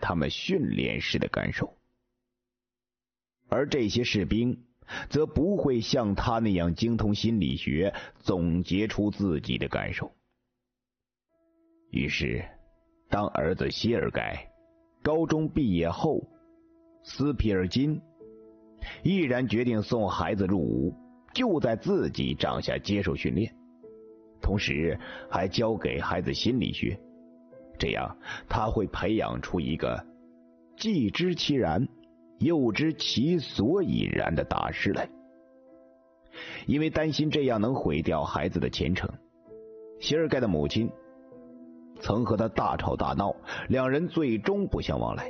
他们训练时的感受，而这些士兵则不会像他那样精通心理学，总结出自己的感受。于是当儿子谢尔盖高中毕业后，斯皮尔金毅然决定送孩子入伍，就在自己帐下接受训练，同时还教给孩子心理学，这样他会培养出一个既知其然又知其所以然的大师来。因为担心这样能毁掉孩子的前程，谢尔盖的母亲曾和他大吵大闹，两人最终不相往来。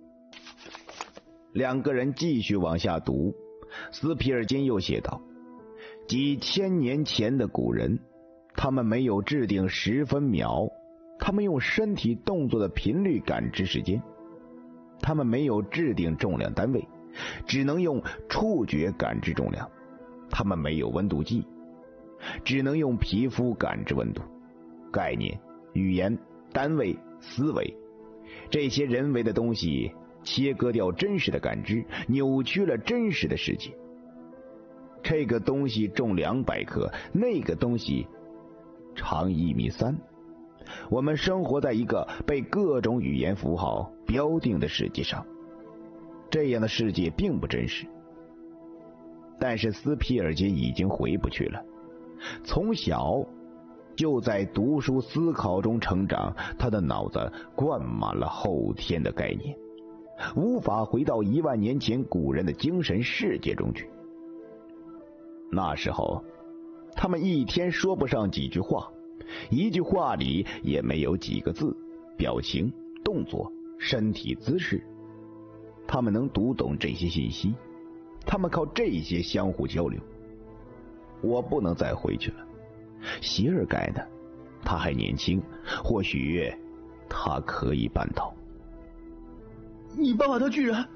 两个人继续往下读，斯皮尔金又写道，几千年前的古人，他们没有制定10分秒，他们用身体动作的频率感知时间，他们没有制定重量单位，只能用触觉感知重量，他们没有温度计，只能用皮肤感知温度。概念、语言、单位、思维，这些人为的东西切割掉真实的感知，扭曲了真实的世界。这个东西重200克，那个东西长1.3米。我们生活在一个被各种语言符号标定的世界上，这样的世界并不真实。但是斯皮尔金已经回不去了，从小就在读书思考中成长，他的脑子灌满了后天的概念，无法回到1万年前古人的精神世界中去。那时候他们一天说不上几句话，一句话里也没有几个字、表情、动作、身体姿势。他们能读懂这些信息，他们靠这些相互交流。我不能再回去了。谢尔盖呢？他还年轻，或许他可以办到。 你爸爸他居然……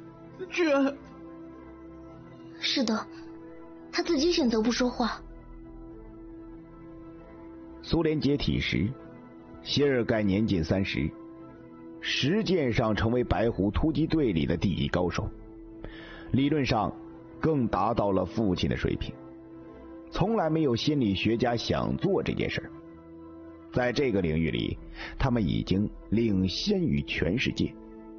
是的，他自己选择不说话。 苏联解体时，谢尔盖年近30，实践上成为白虎突击队里的第一高手，理论上更达到了父亲的水平。从来没有心理学家想做这件事，在这个领域里，他们已经领先于全世界。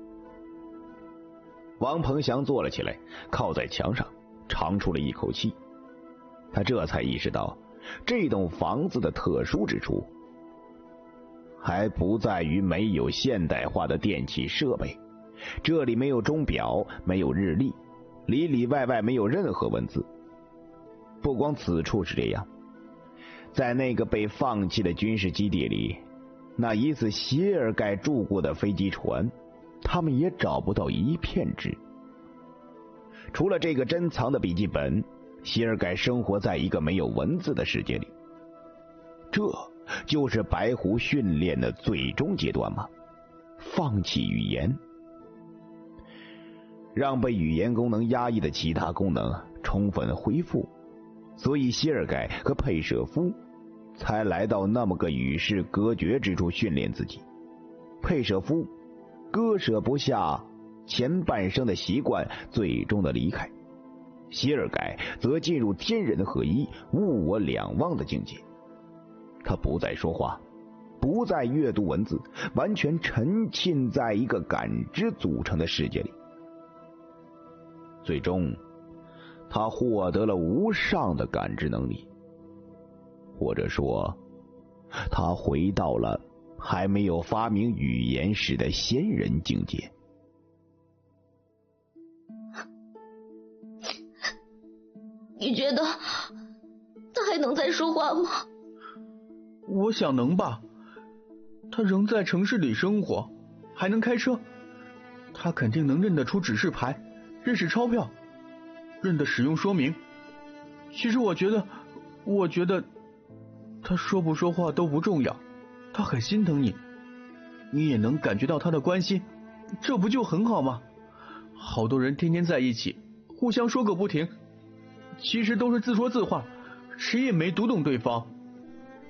王鹏翔坐了起来，靠在墙上，长出了一口气。他这才意识到，这栋房子的特殊之处还不在于没有现代化的电器设备，这里没有钟表，没有日历，里里外外没有任何文字。不光此处是这样，在那个被放弃的军事基地里，那一次谢尔盖住过的飞机船，他们也找不到一片纸。除了这个珍藏的笔记本，谢尔盖生活在一个没有文字的世界里。这就是白狐训练的最终阶段吗？放弃语言，让被语言功能压抑的其他功能充分恢复。所以谢尔盖和佩舍夫才来到那么个与世隔绝之处训练自己。佩舍夫割舍不下前半生的习惯，最终的离开。谢尔盖则进入天人合一、物我两忘的境界。他不再说话，不再阅读文字，完全沉浸在一个感知组成的世界里。最终他获得了无上的感知能力，或者说他回到了还没有发明语言时的仙人境界。 你觉得他还能再说话吗？ 我想能吧，他仍在城市里生活，还能开车，他肯定能认得出指示牌，认识钞票，认得使用说明。其实我觉得他说不说话都不重要，他很心疼你，你也能感觉到他的关心，这不就很好吗？好多人天天在一起，互相说个不停，其实都是自说自话，谁也没读懂对方。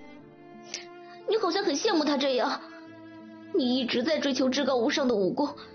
你好像很羡慕他这样，你一直在追求至高无上的武功，